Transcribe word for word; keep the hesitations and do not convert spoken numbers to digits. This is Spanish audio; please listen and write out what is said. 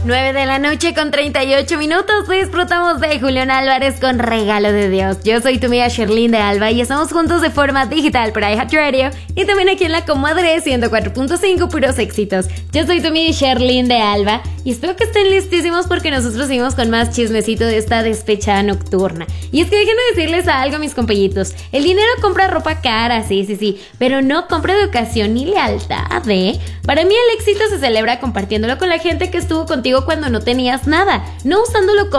nueve de la noche con treinta y ocho minutos. Disfrutamos de Julián Álvarez con Regalo de Dios. Yo soy tu amiga Sherlyn de Alba y estamos juntos de forma digital por iHeartRadio y también aquí en la Comadre ciento cuatro punto cinco, puros éxitos. Yo soy tu amiga Sherlyn de Alba y espero que estén listísimos porque nosotros seguimos con más chismecito de esta despechada nocturna. Y es que déjenme decirles algo, mis compañitos. El dinero compra ropa cara, sí, sí, sí, pero no compra educación ni lealtad, ¿eh? Para mí el éxito se celebra compartiéndolo con la gente que estuvo contigo cuando no tenías nada, no usándolo como